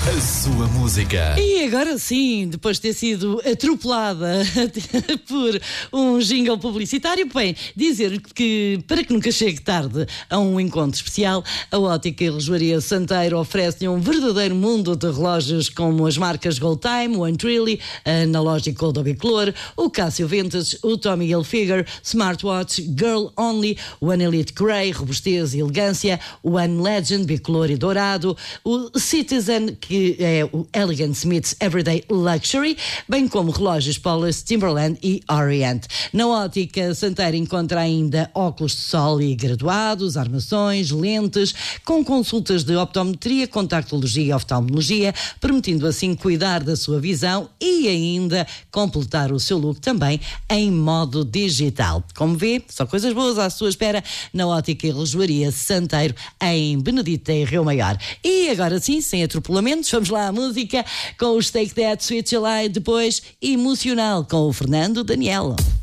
A sua música. E agora sim, depois de ter sido atropelada por um jingle publicitário, bem, dizer que para que nunca chegue tarde a um encontro especial, a Ótica e Relojoaria Santeiro oferece-lhe um verdadeiro mundo de relógios como as marcas Gold Time, One Trilly, Analógico Gold Bicolor, o Casio Vintage, o Tommy Hilfiger, Smartwatch, Girl Only, o One Elite Grey, robustez e elegância, o One Legend, bicolor e dourado, o Citizen, que é o Elegant Smith's Everyday Luxury, bem como relógios Paulus, Timberland e Orient. Na Ótica Santeiro encontra ainda óculos de sol e graduados, armações, lentes, com consultas de optometria, contactologia e oftalmologia, permitindo assim cuidar da sua visão e ainda completar o seu look também em modo digital. Como vê, só coisas boas à sua espera na Ótica e Relojoaria Santeiro, em Benedita e Rio Maior. E agora sim, sem atropelamentos, vamos lá à música com os Take That, Sweet July, depois Emocional com o Fernando Daniel.